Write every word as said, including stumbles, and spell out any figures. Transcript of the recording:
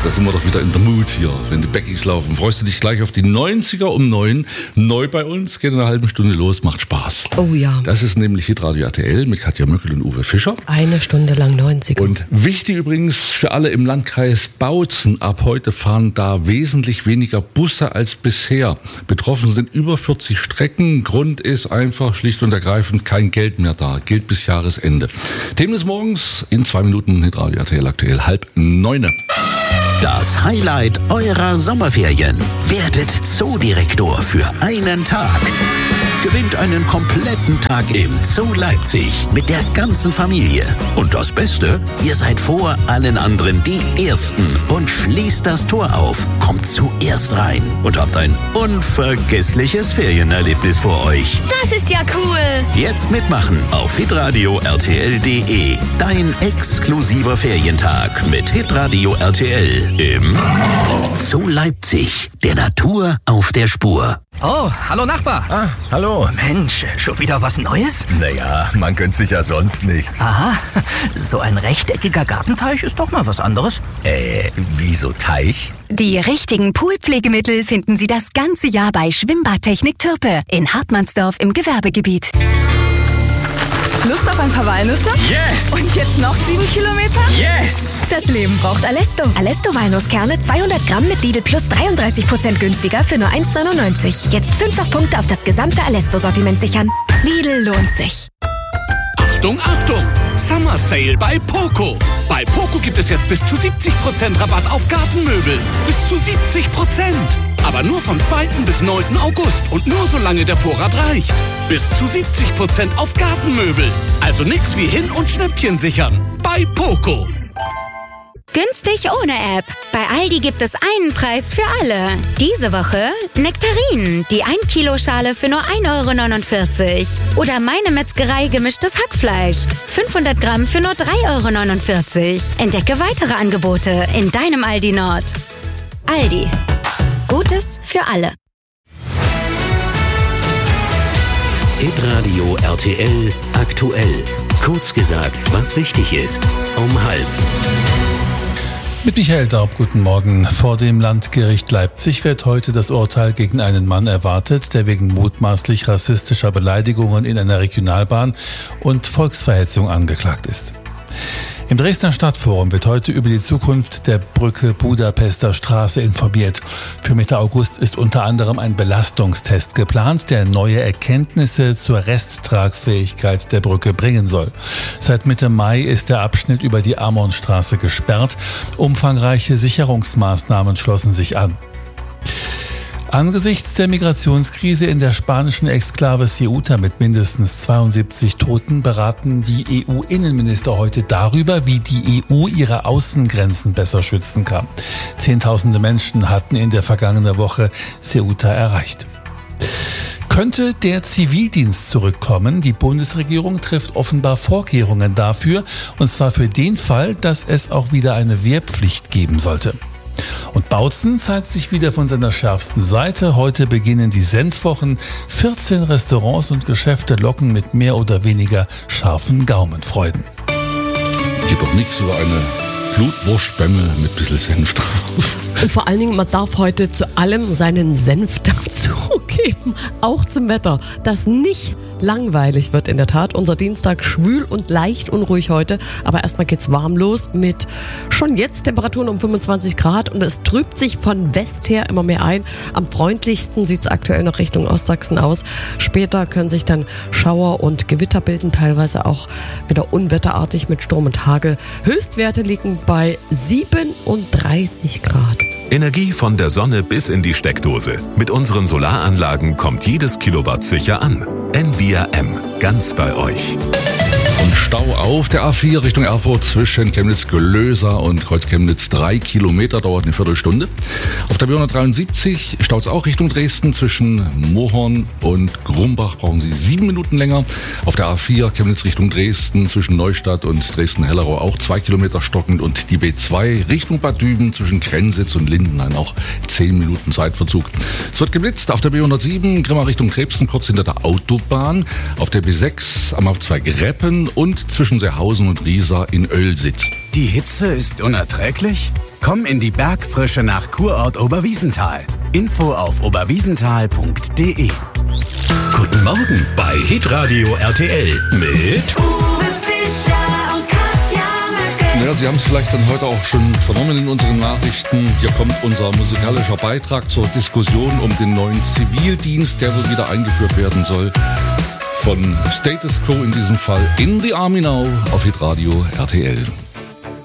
Da sind wir doch wieder in der Mood hier, wenn die Beckys laufen. Freust du dich gleich auf die neunziger um neun? Neu bei uns, geht in einer halben Stunde los, macht Spaß. Oh ja. Das ist nämlich Hitradio R T L mit Katja Möckel und Uwe Fischer. Eine Stunde lang neunziger. Und wichtig übrigens für alle im Landkreis Bautzen, ab heute fahren da wesentlich weniger Busse als bisher. Betroffen sind über vierzig Strecken. Grund ist einfach schlicht und ergreifend kein Geld mehr da. Gilt bis Jahresende. Themen des Morgens in zwei Minuten Hitradio R T L aktuell halb neune. Das Highlight eurer Sommerferien. Werdet Zoodirektor für einen Tag. Gewinnt einen kompletten Tag im Zoo Leipzig mit der ganzen Familie. Und das Beste, ihr seid vor allen anderen die Ersten und schließt das Tor auf, kommt zuerst rein und habt ein unvergessliches Ferienerlebnis vor euch. Das ist ja cool. Jetzt mitmachen auf hitradio R T L punkt de. Dein exklusiver Ferientag mit Hitradio R T L im Zoo Leipzig. Der Natur auf der Spur. Oh, hallo Nachbar. Ah, hallo. Mensch, schon wieder was Neues? Naja, man gönnt sich ja sonst nichts. Aha, so ein rechteckiger Gartenteich ist doch mal was anderes. Äh, wieso Teich? Die richtigen Poolpflegemittel finden Sie das ganze Jahr bei Schwimmbadtechnik Türpe in Hartmannsdorf im Gewerbegebiet. Lust auf ein paar Walnüsse? Yes! Und jetzt noch sieben Kilometer? Yes! Das Leben braucht Alesto. Alesto Walnusskerne zweihundert Gramm mit Lidl Plus dreiunddreißig Prozent günstiger für nur eins neunundneunzig. Jetzt fünffach Punkte auf das gesamte Alesto-Sortiment sichern. Lidl lohnt sich. Achtung, Achtung! Summer Sale bei Poco. Bei Poco gibt es jetzt bis zu siebzig Prozent Rabatt auf Gartenmöbel. Bis zu siebzig Prozent. Aber nur vom zweiten bis neunten August und nur solange der Vorrat reicht. Bis zu siebzig Prozent auf Gartenmöbel. Also nix wie hin und Schnäppchen sichern. Bei Poco. Günstig ohne App. Bei Aldi gibt es einen Preis für alle. Diese Woche Nektarinen, die ein Kilo Schale für nur ein Euro neunundvierzig. Oder Meine Metzgerei gemischtes Hackfleisch. fünfhundert Gramm für nur drei Euro neunundvierzig. Entdecke weitere Angebote in deinem Aldi Nord. Aldi. Gutes für alle. Hitradio R T L aktuell. Kurz gesagt, was wichtig ist. Um halb. Mit Michael Daub, guten Morgen. Vor dem Landgericht Leipzig wird heute das Urteil gegen einen Mann erwartet, der wegen mutmaßlich rassistischer Beleidigungen in einer Regionalbahn und Volksverhetzung angeklagt ist. Im Dresdner Stadtforum wird heute über die Zukunft der Brücke Budapester Straße informiert. Für Mitte August ist unter anderem ein Belastungstest geplant, der neue Erkenntnisse zur Resttragfähigkeit der Brücke bringen soll. Seit Mitte Mai ist der Abschnitt über die Amonstraße gesperrt. Umfangreiche Sicherungsmaßnahmen schlossen sich an. Angesichts der Migrationskrise in der spanischen Exklave Ceuta mit mindestens zweiundsiebzig Toten beraten die E U-Innenminister heute darüber, wie die E U ihre Außengrenzen besser schützen kann. Zehntausende Menschen hatten in der vergangenen Woche Ceuta erreicht. Könnte der Zivildienst zurückkommen? Die Bundesregierung trifft offenbar Vorkehrungen dafür, und zwar für den Fall, dass es auch wieder eine Wehrpflicht geben sollte. Und Bautzen zeigt sich wieder von seiner schärfsten Seite. Heute beginnen die Senfwochen. vierzehn Restaurants und Geschäfte locken mit mehr oder weniger scharfen Gaumenfreuden. Geht doch nichts über eine Blutwurstbämme mit ein bisschen Senf drauf. Und vor allen Dingen, man darf heute zu allem seinen Senf dazugeben. Auch zum Wetter, das nicht langweilig wird in der Tat. Unser Dienstag schwül und leicht unruhig heute. Aber erstmal geht's warm los mit schon jetzt Temperaturen um fünfundzwanzig Grad. Und es trübt sich von West her immer mehr ein. Am freundlichsten sieht's aktuell noch Richtung Ostsachsen aus. Später können sich dann Schauer und Gewitter bilden. Teilweise auch wieder unwetterartig mit Sturm und Hagel. Höchstwerte liegen bei siebenunddreißig Grad. Energie von der Sonne bis in die Steckdose. Mit unseren Solaranlagen kommt jedes Kilowatt sicher an. N V R M, ganz bei euch. Und Stau auf der A vier Richtung Erfurt zwischen Chemnitz-Gelösa und Kreuz-Chemnitz. Drei Kilometer, dauert eine Viertelstunde. Auf der B hundertdreiundsiebzig staut es auch Richtung Dresden. Zwischen Mohorn und Grumbach brauchen Sie sieben Minuten länger. Auf der A vier Chemnitz Richtung Dresden zwischen Neustadt und Dresden-Hellerau auch zwei Kilometer stockend. Und die B zwei Richtung Bad Düben zwischen Krensitz und Lindenhain auch zehn Minuten Zeitverzug. Es wird geblitzt auf der B hundertsieben Grimma Richtung Krebsen, kurz hinter der Autobahn. Auf der B sechs am Abzweig Reppen und zwischen Seehausen und Riesa in Oelsitz. Die Hitze ist unerträglich? Komm in die Bergfrische nach Kurort Oberwiesenthal. Info auf oberwiesenthal punkt de. Guten Morgen bei Hitradio R T L mit Uwe Fischer und Katja Möcke. Ja, Sie haben es vielleicht dann heute auch schon vernommen in unseren Nachrichten. Hier kommt unser musikalischer Beitrag zur Diskussion um den neuen Zivildienst, der wohl wieder eingeführt werden soll. Von Status Quo in diesem Fall In the Army Now auf Hitradio R T L.